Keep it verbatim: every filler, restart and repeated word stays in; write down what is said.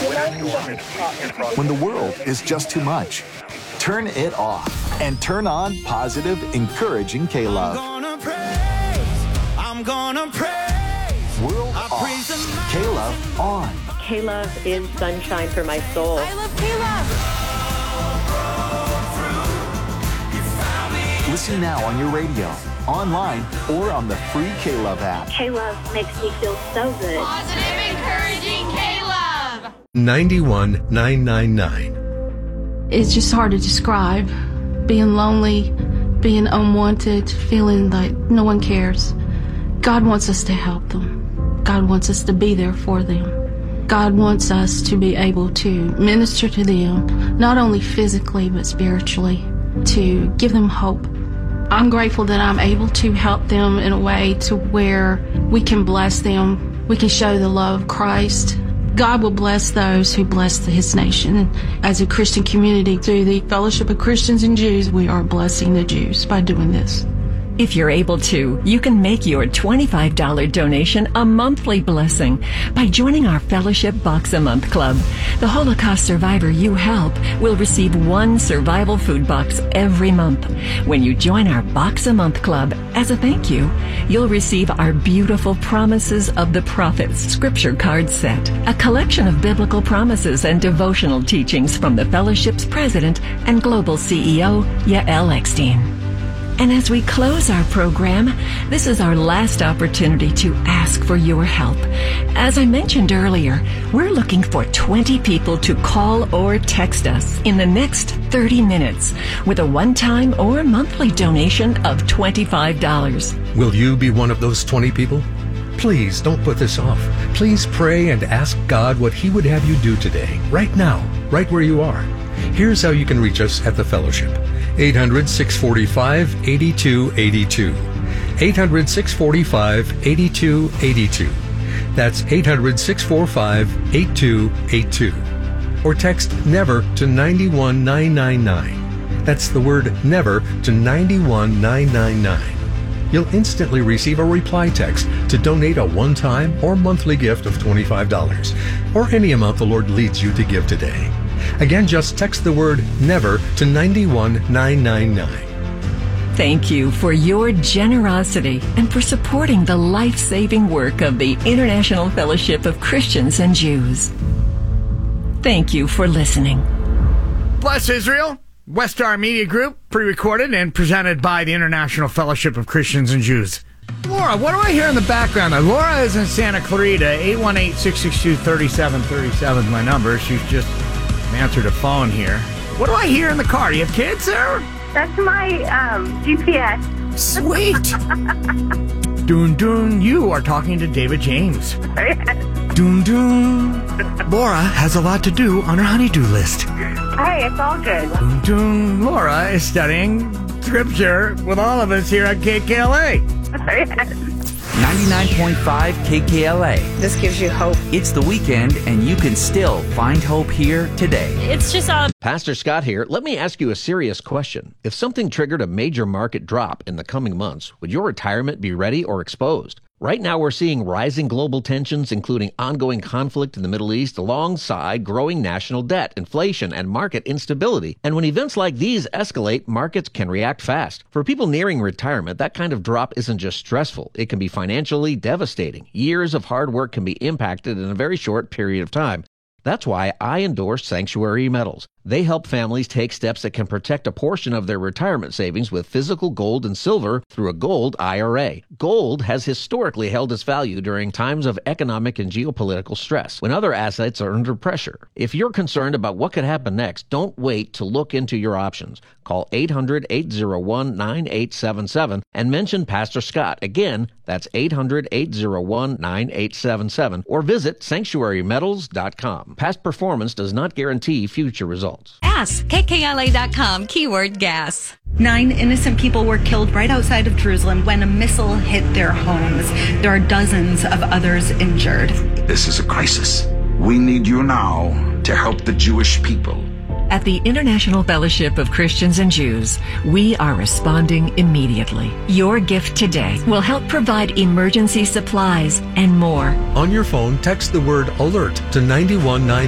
When the world is just too much, turn it off and turn on positive, encouraging K-Love. I'm gonna praise, I'm gonna praise. World off, K-Love on. K-Love is sunshine for my soul. I love K-Love. Listen now on your radio, online, or on the free K-Love app. K-Love makes me feel so good. Positive, encouraging K-Love. ninety-one nine ninety-nine. It's just hard to describe. Being lonely, being unwanted, feeling like no one cares. God wants us to help them. God wants us to be there for them. God wants us to be able to minister to them, not only physically, but spiritually, to give them hope. I'm grateful that I'm able to help them in a way to where we can bless them. We can show the love of Christ. God will bless those who bless His nation. As a Christian community, through the Fellowship of Christians and Jews, we are blessing the Jews by doing this. If you're able to, you can make your twenty-five dollars donation a monthly blessing by joining our Fellowship Box a Month Club. The Holocaust survivor you help will receive one survival food box every month. When you join our Box a Month Club, as a thank you, you'll receive our beautiful Promises of the Prophets scripture card set, a collection of biblical promises and devotional teachings from the Fellowship's president and global C E O, Yael Eckstein. And as we close our program, this is our last opportunity to ask for your help. As I mentioned earlier, we're looking for twenty people to call or text us in the next thirty minutes with a one-time or monthly donation of twenty-five dollars. Will you be one of those twenty people? Please don't put this off. Please pray and ask God what He would have you do today, right now, right where you are. Here's how you can reach us at the Fellowship. eight hundred, six four five, eight two eight two. eight hundred, six four five, eight two eight two. That's eight hundred, six four five, eight two eight two. Or text NEVER to nine one nine nine nine. That's the word NEVER to nine one nine nine nine. You'll instantly receive a reply text to donate a one-time or monthly gift of twenty-five dollars, or any amount the Lord leads you to give today. Again, just text the word NEVER to nine one nine nine nine. Thank you for your generosity and for supporting the life-saving work of the International Fellowship of Christians and Jews. Thank you for listening. Bless Israel. Westar Media Group, pre-recorded and presented by the International Fellowship of Christians and Jews. Laura, what do I hear in the background? Now, Laura is in Santa Clarita. eight one eight, six six two, three seven three seven is my number. She's just answered a phone here. What do I hear in the car? Do you have kids there? That's my um, G P S. Sweet. Doon doon, you are talking to David James. Doon doon. Laura has a lot to do on her honey-do list. Hey, it's all good. Doon doon. Laura is studying scripture with all of us here at K K L A. ninety-nine point five K K L A. This gives you hope. It's the weekend, and you can still find hope here today. It's just a... Pastor Scott here. Let me ask you a serious question. If something triggered a major market drop in the coming months, would your retirement be ready or exposed? Right now, we're seeing rising global tensions, including ongoing conflict in the Middle East, alongside growing national debt, inflation, and market instability. And when events like these escalate, markets can react fast. For people nearing retirement, that kind of drop isn't just stressful. It can be financially devastating. Years of hard work can be impacted in a very short period of time. That's why I endorse Sanctuary Metals. They help families take steps that can protect a portion of their retirement savings with physical gold and silver through a gold I R A. Gold has historically held its value during times of economic and geopolitical stress, when other assets are under pressure. If you're concerned about what could happen next, don't wait to look into your options. Call eight hundred, eight oh one, nine eight seven seven and mention Pastor Scott. Again, that's eight hundred, eight oh one, nine eight seven seven, or visit sanctuary metals dot com. Past performance does not guarantee future results. Ask K K L A dot com, keyword gas. Nine innocent people were killed right outside of Jerusalem when a missile hit their homes. There are dozens of others injured. This is a crisis. We need you now to help the Jewish people. At the International Fellowship of Christians and Jews, we are responding immediately. Your gift today will help provide emergency supplies and more. On your phone, text the word ALERT to nine one nine